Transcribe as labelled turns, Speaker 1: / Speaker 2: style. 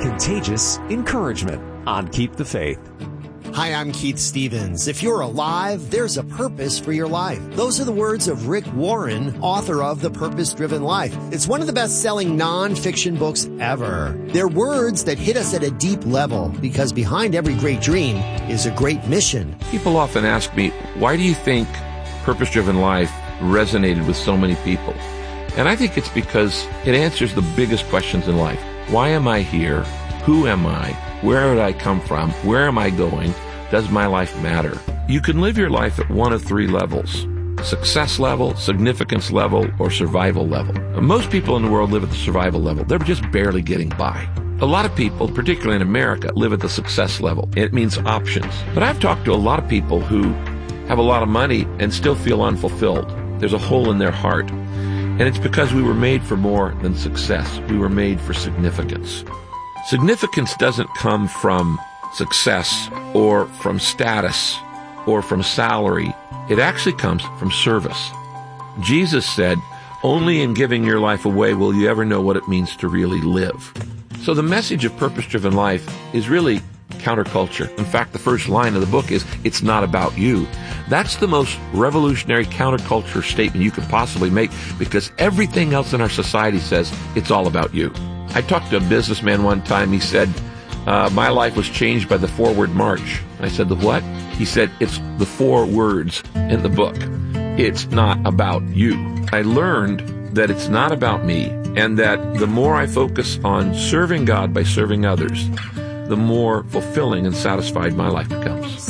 Speaker 1: contagious encouragement on Keep the Faith.
Speaker 2: Hi, I'm Keith Stevens. If you're alive, there's a purpose for your life. Those are the words of Rick Warren, author of The Purpose-Driven Life. It's one of the best-selling non-fiction books ever. They're words that hit us at a deep level because behind every great dream is a great mission.
Speaker 3: People often ask me, why do you think Purpose-Driven Life resonated with so many people? And I think it's because it answers the biggest questions in life. Why am I here? Who am I? Where did I come from? Where am I going? Does my life matter? You can live your life at one of three levels: success level, significance level, or survival level. Most people in the world live at the survival level. They're just barely getting by. A lot of people, particularly in America, live at the success level. It means options. But I've talked to a lot of people who have a lot of money and still feel unfulfilled. There's a hole in their heart. And it's because we were made for more than success. We were made for significance. Significance doesn't come from success or from status or from salary. It actually comes from service. Jesus said, only in giving your life away will you ever know what it means to really live. So the message of Purpose-Driven Life is really counterculture. In fact, the first line of the book is, it's not about you. That's the most revolutionary counterculture statement you could possibly make, because everything else in our society says it's all about you. I talked to a businessman one time. He said, my life was changed by the forward march. I said, the what? He said, it's the 4 words in the book. It's not about you. I learned that it's not about me, and that the more I focus on serving God by serving others, the more fulfilling and satisfied my life becomes.